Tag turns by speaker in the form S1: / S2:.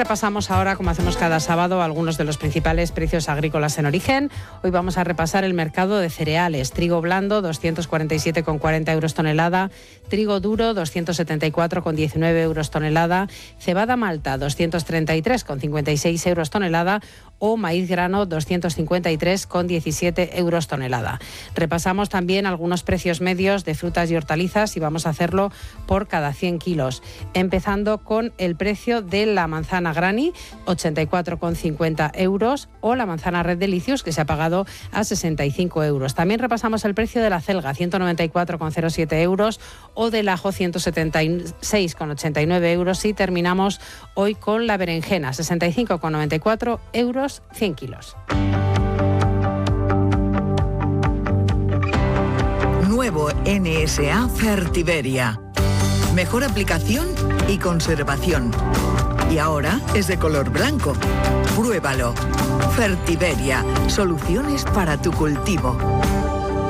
S1: repasamos ahora, como hacemos cada sábado, algunos de los principales precios agrícolas en origen. Hoy vamos a repasar el mercado de cereales. Trigo blando, 247,40 euros tonelada. Trigo duro, 274,19 euros tonelada. Cebada malta, 233,56 euros tonelada. O maíz grano, 253,17 euros tonelada. Repasamos también algunos precios medios de frutas y hortalizas y vamos a hacerlo por cada 100 kilos. Empezando con el precio de la manzana Granny, 84,50 euros, o la manzana Red Delicious, que se ha pagado a 65 euros. También repasamos el precio de la celga, 194,07 euros, o del ajo, 176,89 euros. Y terminamos hoy con la berenjena, 65,94 euros, 100 kilos.
S2: Nuevo NSA Fertiberia. Mejor aplicación y conservación. Y ahora es de color blanco. Pruébalo. Fertiberia. Soluciones para tu cultivo.